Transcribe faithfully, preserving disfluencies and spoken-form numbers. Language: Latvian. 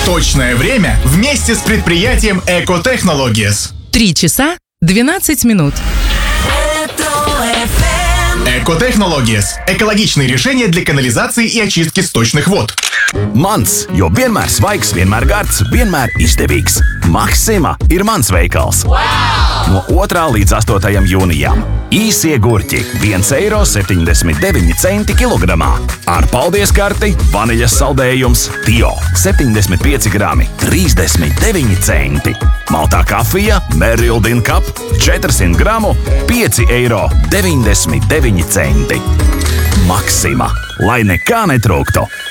Точное время вместе с предприятием Экотехнологиес. Три часа двенадцать минут. Экотехнологиес – экологичные решения для канализации и очистки сточных вод. Mans, jo vienmēr svaigs, vienmēr gards, vienmēr izdevīgs. Maxima ir mans veikals. Wow! No otrā līdz astotajam jūnijam. Īsie gurķi – viens eiro septiņdesmit deviņi centi kilogramā. Ar paldies karti, vaniļas saldējums, Tio – septiņdesmit pieci grami, trīsdesmit deviņi centi. Maltā kafija, Merildin Cup – četrsimt gramu, pieci eiro deviņdesmit deviņi centi. Maxima, lai nekā netrūktu.